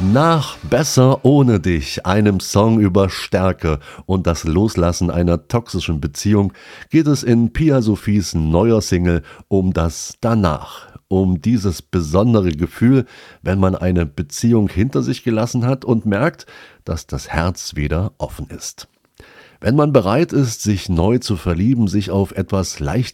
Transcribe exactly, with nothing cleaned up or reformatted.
Nach Besser ohne dich, einem Song über Stärke und das Loslassen einer toxischen Beziehung, geht es in Pia Sophies neuer Single um das Danach. Um dieses besondere Gefühl, wenn man eine Beziehung hinter sich gelassen hat und merkt, dass das Herz wieder offen ist. Wenn man bereit ist, sich neu zu verlieben, sich auf etwas leicht